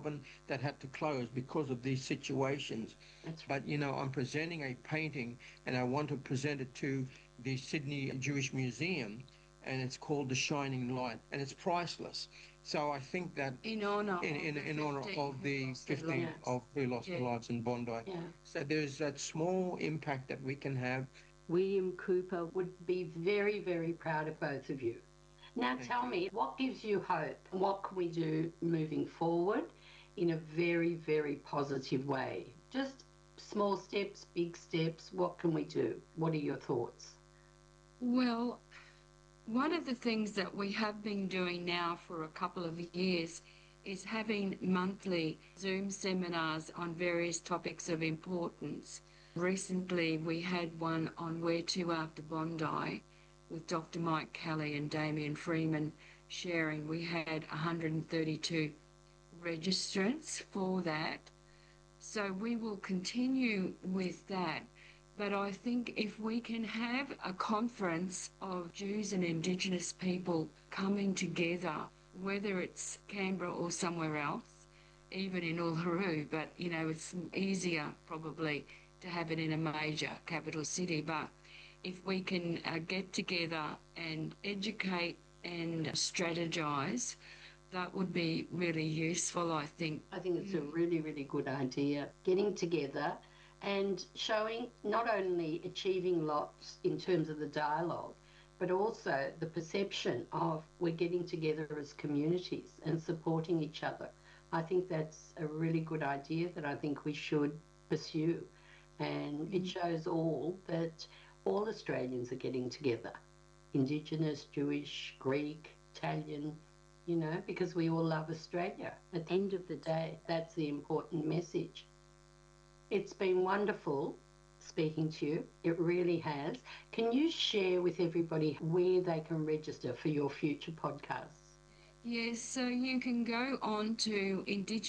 Melbourne that had to close because of these situations. That's right. But, you know, I'm presenting a painting and I want to present it to the Sydney Jewish Museum, and it's called The Shining Light, and it's priceless. So I think that In honour in honor of the 15th of Who Lost Their Lives in Bondi. Yeah. So there's that small impact that we can have. William Cooper would be very, very proud of both of you. Now tell me, what gives you hope? What can we do moving forward in a very, very positive way? Just small steps, big steps, what can we do? What are your thoughts? Well, one of the things that we have been doing now for a couple of years is having monthly Zoom seminars on various topics of importance. Recently we had one on Where to After Bondi with Dr. Mike Kelly and Damien Freeman sharing. We had 132 registrants for that. So we will continue with that. But I think if we can have a conference of Jews and Indigenous people coming together, whether it's Canberra or somewhere else, even in Uluru, but, you know, it's easier probably to have it in a major capital city. But if we can get together and educate and strategise, that would be really useful, I think. I think it's a really, really good idea, getting together and showing not only achieving lots in terms of the dialogue, but also the perception of we're getting together as communities and supporting each other. I think that's a really good idea that I think we should pursue. And it shows all that all Australians are getting together, Indigenous, Jewish, Greek, Italian, you know, because we all love Australia. At the end of the day, that's the important message. It's been wonderful speaking to you. It really has. Can you share with everybody where they can register for your future podcasts? Yes, so you can go on to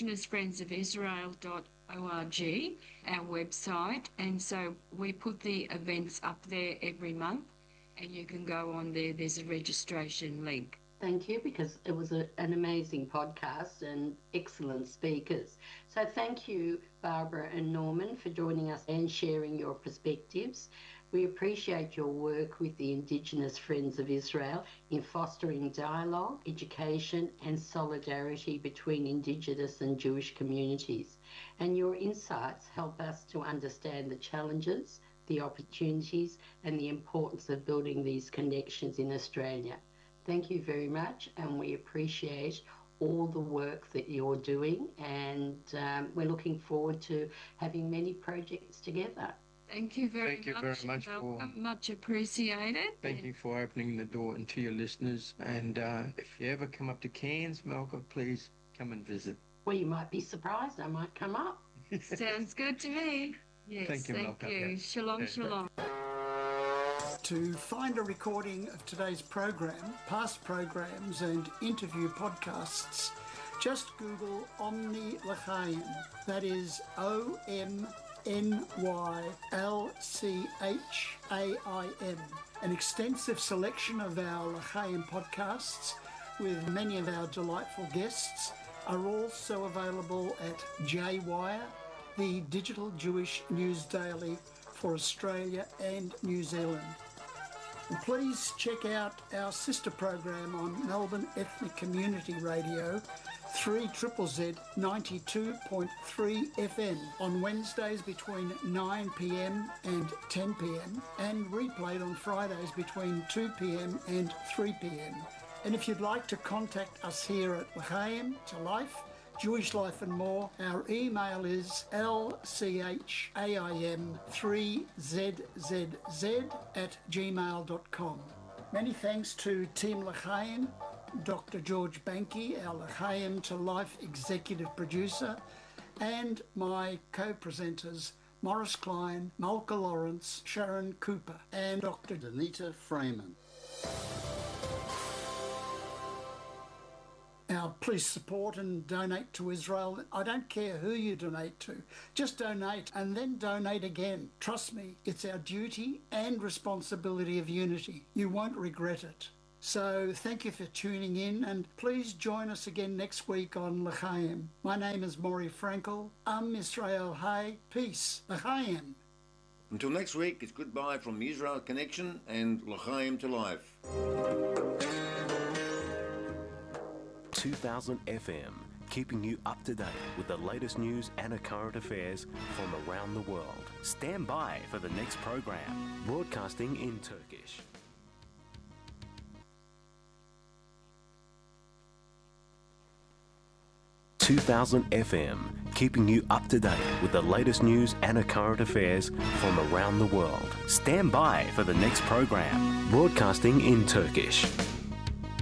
indigenousfriendsofisrael.org, our website, and so we put the events up there every month, and you can go on there. There's a registration link. Thank you, because it was an amazing podcast and excellent speakers. So thank you, Barbara and Norman, for joining us and sharing your perspectives. We appreciate your work with the Indigenous Friends of Israel in fostering dialogue, education and solidarity between Indigenous and Jewish communities. And your insights help us to understand the challenges, the opportunities and the importance of building these connections in Australia. Thank you very much, and we appreciate all the work that you're doing, and we're looking forward to having many projects together. Thank you very much. Much appreciated. Thank you for opening the door and to your listeners. And if you ever come up to Cairns, Malcolm, please come and visit. Well, you might be surprised. I might come up. Sounds good to me. Yes, thank you, Malcolm. You. Shalom, shalom. To find a recording of today's program, past programs and interview podcasts, just Google Omni L'Chaim. That is OMNYLCHAIM. An extensive selection of our L'Chaim podcasts with many of our delightful guests are also available at J-Wire, the digital Jewish news daily for Australia and New Zealand. And please check out our sister program on Melbourne Ethnic Community Radio, 3ZZZ 92.3 FM on Wednesdays between 9 p.m. and 10 p.m. and replayed on Fridays between 2 p.m. and 3 p.m. And if you'd like to contact us here at L'Chaim to Life, Jewish Life and More, our email is lchaim3zzz@gmail.com. Many thanks to Team L'Chaim, Dr. George Banky, our L'Chaim to Life executive producer, and my co-presenters Morris Klein, Malka Lawrence, Sharon Cooper, and Dr. Danita Freeman. Now, please support and donate to Israel. I don't care who you donate to. Just donate and then donate again. Trust me, it's our duty and responsibility of unity. You won't regret it. So thank you for tuning in, and please join us again next week on L'chaim. My name is Maury Frankel. Israel Hay. Peace. L'chaim. Until next week, it's goodbye from Israel Connection and L'chaim to Life. 2000 FM, keeping you up to date with the latest news and current affairs from around the world. Stand by for the next program, broadcasting in Turkish. 2000 FM, keeping you up to date with the latest news and current affairs from around the world. Stand by for the next program, broadcasting in Turkish.